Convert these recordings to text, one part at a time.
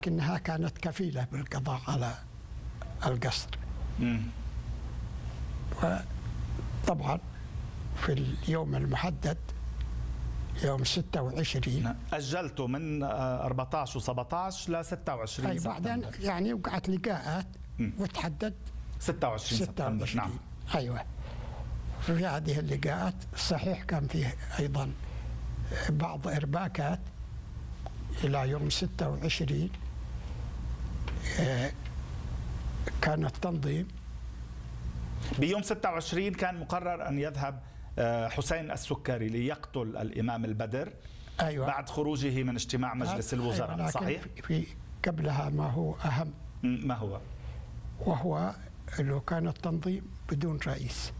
لكنها كانت كفيلة بالقضاء على القصر. وطبعا في اليوم المحدد يوم 26 أجلته من 14 و17 ل 26 أي بعدين يعني وقعت لقاءات وتحدد 26 سبتمبر. نعم أيوة. في هذه اللقاءات صحيح كان فيه أيضا بعض إرباكات إلى يوم 26. كان التنظيم بيوم 26 كان مقرر أن يذهب حسين السكري ليقتل الإمام البدر. أيوة. بعد خروجه من اجتماع مجلس الوزراء. أيوة. صحيح؟ في قبلها ما هو أهم، ما هو؟ وهو أنه كان التنظيم بدون رئيس.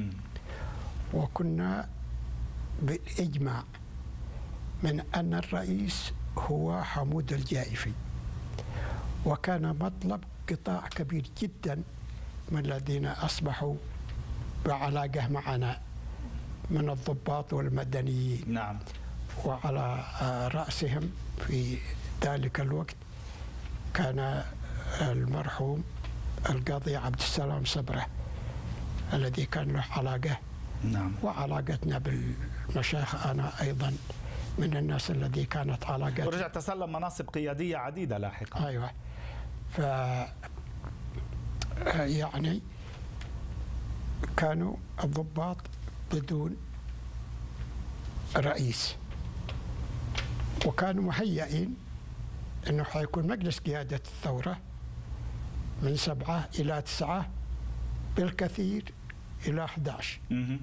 وكنا بالإجماع من أن الرئيس هو حمود الجائفي، وكان مطلب قطاع كبير جدا من الذين أصبحوا بعلاقة معنا من الضباط والمدنيين. نعم. وعلى رأسهم في ذلك الوقت كان المرحوم القاضي عبد السلام صبره الذي كان له علاقة. نعم. وعلاقتنا بالمشايخ أنا أيضا من الناس الذي كانت علاقة، ورجع تسلم مناصب قيادية عديدة لاحقا. أيوة. يعني كانوا الضباط بدون رئيس، وكانوا مهيئين أنه حيكون مجلس قيادة الثورة من 7 إلى 9 بالكثير إلى 11.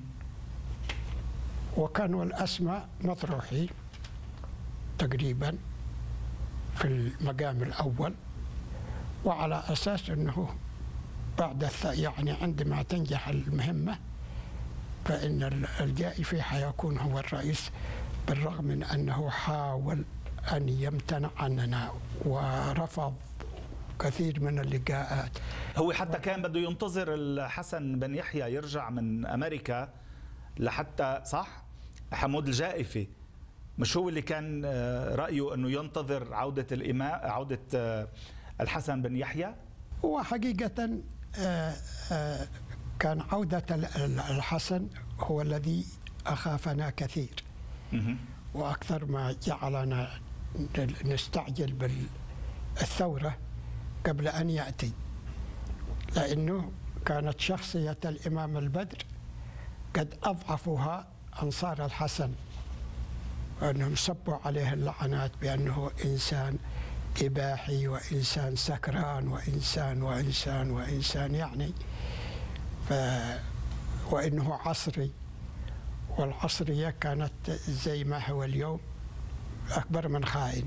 وكانوا الأسماء مطروحين تقريبا في المقام الأول، وعلى أساس أنه بعد يعني عندما تنجح المهمة فإن الجائفي حيكون هو الرئيس، بالرغم من أنه حاول أن يمتنع عننا ورفض كثير من اللقاءات. هو حتى كان بده ينتظر الحسن بن يحيى يرجع من أمريكا لحتى، صح؟ حمود الجائفي مش هو اللي كان رأيه أنه ينتظر عودة الإمام، عودة الحسن بن يحيى؟ هو حقيقة كان عودة الحسن هو الذي أخافنا كثير، وأكثر ما جعلنا نستعجل بالثورة قبل أن يأتي، لأنه كانت شخصية الإمام البدر قد أضعفها أنصار الحسن، وأنهم صبوا عليه اللعنات بأنه إنسان إباحي وإنسان سكران وإنسان يعني وإنه عصري، والعصرية كانت زي ما هو اليوم أكبر من خائن.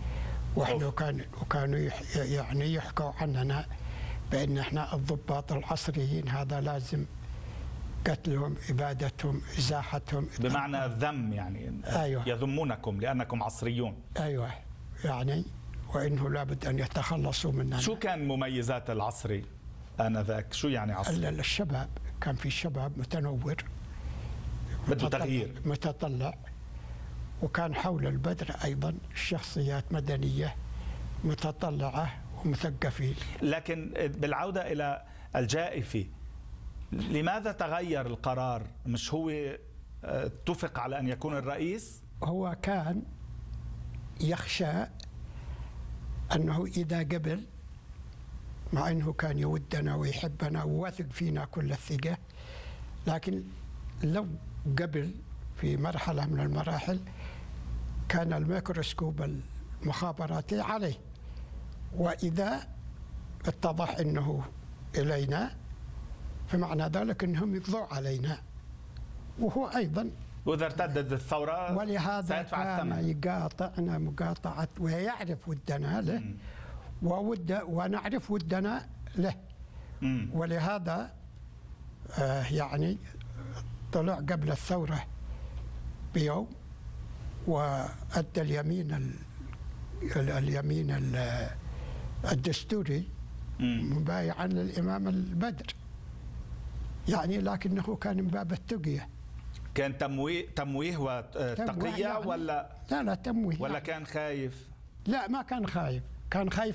وكانوا يعني يحكوا عننا بأن احنا الضباط العصريين هذا لازم قتلهم، إبادتهم، إزاحتهم، بمعنى الذم يعني. أيوة. يذمونكم لأنكم عصريون. أيوة يعني، وإنه لابد أن يتخلصوا مننا. شو كان مميزات العصري آنذاك؟ شو يعني عصري؟ الشباب، كان في شباب متنور بده تغيير، متطلع، وكان حول البدر أيضا شخصيات مدنية متطلعة ومثقفين. لكن بالعودة إلى الجائفي، لماذا تغير القرار؟ مش هو اتفق على أن يكون الرئيس؟ هو كان يخشى أنه إذا قبل، مع أنه كان يودنا ويحبنا وواثق فينا كل الثقة، لكن لو قبل في مرحلة من المراحل كان الميكروسكوب المخابراتي عليه، وإذا اتضح أنه إلينا فمعنى ذلك أنهم يقضوا علينا، وهو أيضا وإذا ارتدت الثورة ولهذا كان يقاطعنا مقاطعة، ويعرف ودنا له ونعرف ودنا له. ولهذا يعني طلع قبل الثورة بيوم وأدى اليمين الدستوري مبايعا للإمام البدر، يعني لكنه كان من باب التقية. كان تمويه وتقية يعني؟ ولا لا تمويه ولا يعني. كان خايف؟ لا ما كان خايف، كان خايف